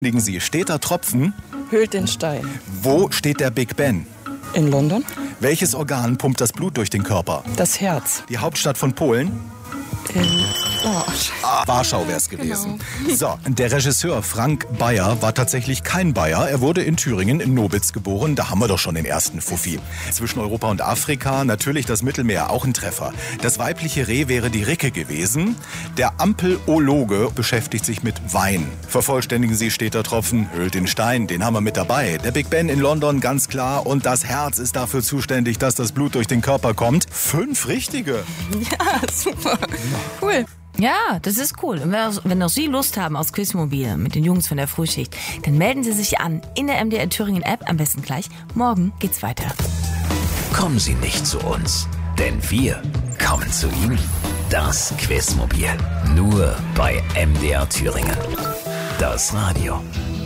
Liegen Sie, steter Tropfen. Höhlt den Stein. Wo steht der Big Ben? In London. Welches Organ pumpt das Blut durch den Körper? Das Herz. Die Hauptstadt von Polen? Warschau wäre es gewesen. Genau. So, der Regisseur Frank Bayer war tatsächlich kein Bayer. Er wurde in Thüringen in Nobitz geboren. Da haben wir doch schon den ersten Fuffi. Zwischen Europa und Afrika natürlich das Mittelmeer, auch ein Treffer. Das weibliche Reh wäre die Ricke gewesen. Der Ampelologe beschäftigt sich mit Wein. Vervollständigen Sie, steter Tropfen, höhlt den Stein. Den haben wir mit dabei. Der Big Ben in London, ganz klar. Und das Herz ist dafür zuständig, dass das Blut durch den Körper kommt. 5 richtige. Ja, super. Cool. Ja, das ist cool. Und wenn auch Sie Lust haben aufs Quizmobil mit den Jungs von der Frühschicht, dann melden Sie sich an in der MDR Thüringen App, am besten gleich. Morgen geht's weiter. Kommen Sie nicht zu uns, denn wir kommen zu Ihnen. Das Quizmobil. Nur bei MDR Thüringen. Das Radio.